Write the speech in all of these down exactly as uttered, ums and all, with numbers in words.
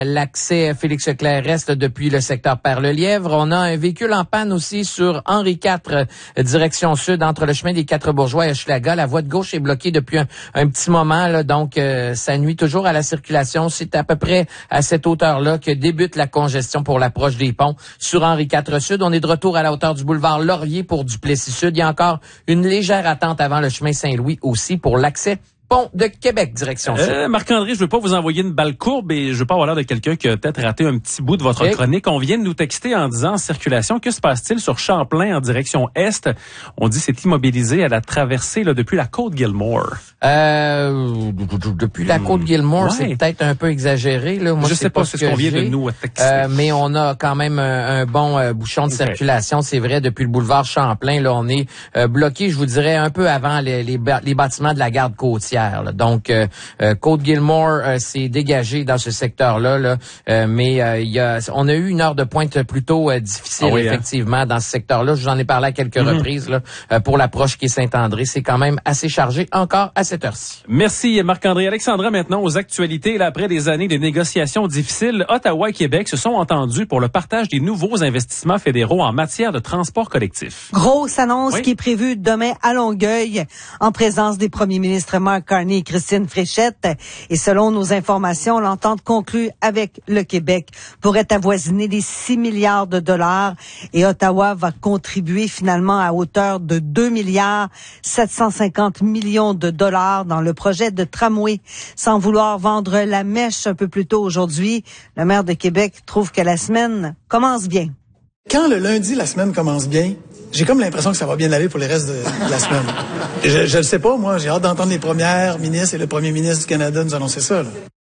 L'accès Félix Leclerc reste depuis le secteur Perle-Lièvre. On a un véhicule en panne aussi sur Henri quatre, direction sud, entre le chemin des Quatre-Bourgeois et Hochelaga. La voie de gauche est bloquée depuis un, un petit moment, là, donc euh, ça nuit toujours à la circulation. C'est à peu près à cette hauteur-là que débute la congestion pour l'approche des ponts sur Henri quatre sud. On est de retour à la hauteur du boulevard Laurier pour Duplessis sud. Il y a encore une légère attente avant le chemin Saint-Louis aussi pour l'accès Pont de Québec, direction sud. Euh, Marc-André, je veux pas vous envoyer une balle courbe et je veux pas avoir l'air de quelqu'un qui a peut-être raté un petit bout de votre okay. chronique. On vient de nous texter en disant en circulation, que se passe-t-il sur Champlain en direction est? On dit c'est immobilisé à la traversée là, depuis la côte Gilmore. Euh, depuis la côte Gilmore, ouais. C'est peut-être un peu exagéré. Là. Moi, je sais pas, pas c'est ce qu'on vient de nous texter. Euh, mais on a quand même un, un bon euh, bouchon de okay. circulation. C'est vrai, depuis le boulevard Champlain, là, on est euh, bloqué, je vous dirais, un peu avant les, les, les bâtiments de la garde côtière. Là. Donc, euh, euh, Côte-Gilmore euh, s'est dégagé dans ce secteur-là, là, euh, mais euh, il y a, on a eu une heure de pointe plutôt euh, difficile, ah oui, effectivement, hein? Dans ce secteur-là. Je vous en ai parlé à quelques mm-hmm. reprises là, euh, pour l'approche qui est Saint-André. C'est quand même assez chargé encore à cette heure-ci. Merci, Marc-André. Alexandra, maintenant, aux actualités. Là, après des années de négociations difficiles, Ottawa et Québec se sont entendus pour le partage des nouveaux investissements fédéraux en matière de transport collectif. Grosse annonce oui. qui est prévue demain à Longueuil, en présence des premiers ministres Mark Carney et Christine Fréchette. Et selon nos informations, l'entente conclue avec le Québec pourrait avoisiner les six milliards de dollars et Ottawa va contribuer finalement à hauteur de deux milliards sept cent cinquante millions de dollars dans le projet de tramway. Sans vouloir vendre la mèche un peu plus tôt aujourd'hui, le maire de Québec trouve que la semaine commence bien. Quand le lundi, la semaine commence bien, j'ai comme l'impression que ça va bien aller pour le reste de, de la semaine. Je, je le sais pas, moi. J'ai hâte d'entendre les premières ministres et le premier ministre du Canada nous annoncer ça, là.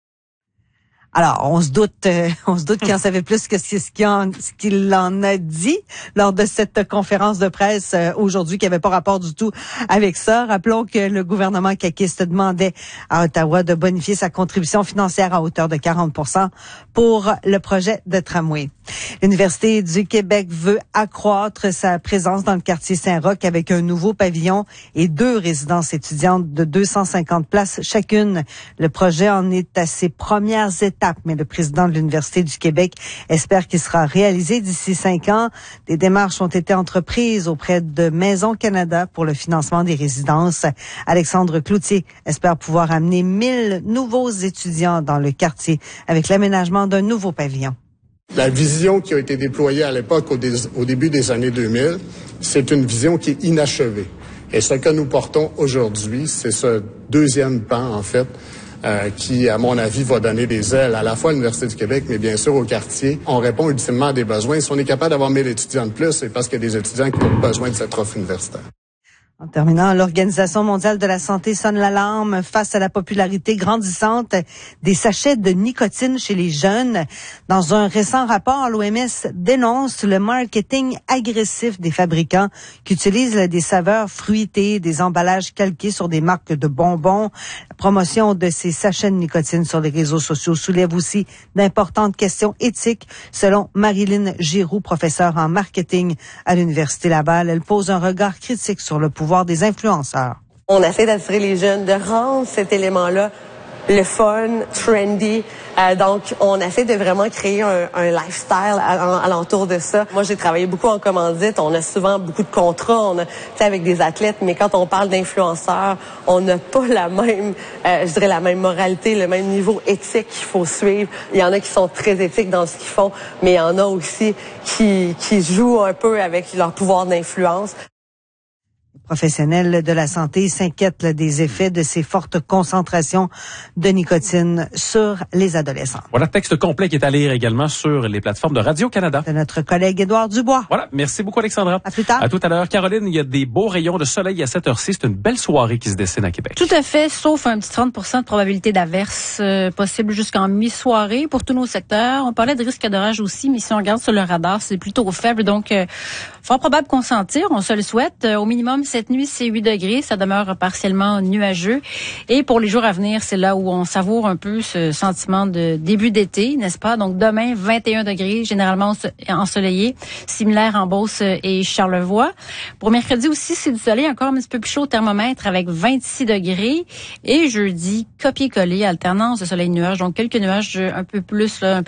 Alors, on se doute, euh, on se doute qu'il en savait plus que ce qu'il en, ce qu'il en a dit lors de cette conférence de presse euh, aujourd'hui, qui avait pas rapport du tout avec ça. Rappelons que le gouvernement caquiste demandait à Ottawa de bonifier sa contribution financière à hauteur de quarante pour cent pour le projet de tramway. L'Université du Québec veut accroître sa présence dans le quartier Saint-Roch avec un nouveau pavillon et deux résidences étudiantes de deux cent cinquante places chacune. Le projet en est à ses premières étapes, mais le président de l'Université du Québec espère qu'il sera réalisé d'ici cinq ans. Des démarches ont été entreprises auprès de Maison Canada pour le financement des résidences. Alexandre Cloutier espère pouvoir amener mille nouveaux étudiants dans le quartier avec l'aménagement d'un nouveau pavillon. La vision qui a été déployée à l'époque au, dé- au début des années deux mille, c'est une vision qui est inachevée. Et ce que nous portons aujourd'hui, c'est ce deuxième pan, en fait, euh, qui, à mon avis, va donner des ailes à la fois à l'Université du Québec, mais bien sûr au quartier. On répond ultimement à des besoins. Si on est capable d'avoir mille étudiants de plus, c'est parce qu'il y a des étudiants qui ont besoin de cette offre universitaire. En terminant, l'Organisation mondiale de la santé sonne l'alarme face à la popularité grandissante des sachets de nicotine chez les jeunes. Dans un récent rapport, l'O M S dénonce le marketing agressif des fabricants qui utilisent des saveurs fruitées, des emballages calqués sur des marques de bonbons. La promotion de ces sachets de nicotine sur les réseaux sociaux soulève aussi d'importantes questions éthiques. Selon Marilyn Giroux, professeure en marketing à l'Université Laval, elle pose un regard critique sur le pouvoir des influenceurs. On essaie d'attirer les jeunes, de rendre cet élément-là le fun, trendy. Euh, donc, on essaie de vraiment créer un, un lifestyle alentour de ça. Moi, j'ai travaillé beaucoup en commandite. On a souvent beaucoup de contrats, on a, tu sais, avec des athlètes. Mais quand on parle d'influenceurs, on n'a pas la même, euh, je dirais, la même moralité, le même niveau éthique qu'il faut suivre. Il y en a qui sont très éthiques dans ce qu'ils font, mais il y en a aussi qui, qui jouent un peu avec leur pouvoir d'influence. Professionnels de la santé s'inquiètent des effets de ces fortes concentrations de nicotine sur les adolescents. Voilà, texte complet qui est à lire également sur les plateformes de Radio-Canada. De notre collègue Édouard Dubois. Voilà, merci beaucoup Alexandra. À plus tard. À tout à l'heure. Caroline, il y a des beaux rayons de soleil à cette heure-ci. C'est une belle soirée qui se dessine à Québec. Tout à fait, sauf un petit trente pour cent de probabilité d'averse euh, possible jusqu'en mi-soirée pour tous nos secteurs. On parlait de risque d'orage aussi, mais si on regarde sur le radar, c'est plutôt faible. Donc, euh, fort probable qu'on s'en tire. On se le souhaite. Euh, au minimum, cette nuit, c'est huit degrés. Ça demeure partiellement nuageux. Et pour les jours à venir, c'est là où on savoure un peu ce sentiment de début d'été, n'est-ce pas? Donc, demain, vingt et un degrés, généralement ensoleillé, similaire en Beauce et Charlevoix. Pour mercredi aussi, c'est du soleil, encore un petit peu plus chaud au thermomètre avec vingt-six degrés. Et jeudi, copier-coller, alternance de soleil-nuage. Donc, quelques nuages un peu plus, là, un peu